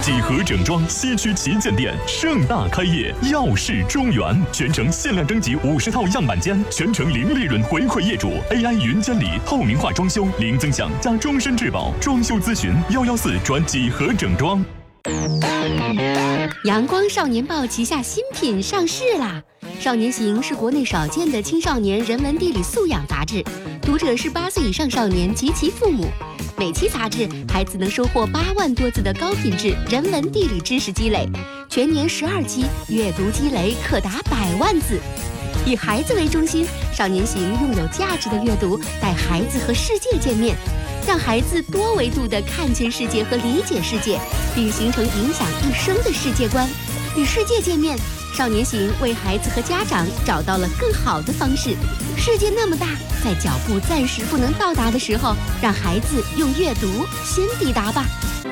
几何整装西区旗舰店盛大开业，耀世庄园，全程限量征集50套样板间，全程零利润回馈业主 ，AI 云监理，透明化装修，零增享加终身质保，装修咨询114转几何整装。 阳光少年报旗下新品上市啦！少年行是国内少见的青少年人文地理素养杂志，读者是8岁以上少年及其父母。每期杂志，孩子能收获8万多字的高品质人文地理知识积累，全年12期，阅读积累可达100万字。以孩子为中心，少年行用有价值的阅读带孩子和世界见面，让孩子多维度地看见世界和理解世界，并形成影响一生的世界观。与世界见面，少年行为孩子和家长找到了更好的方式。世界那么大，在脚步暂时不能到达的时候，让孩子用阅读先抵达吧。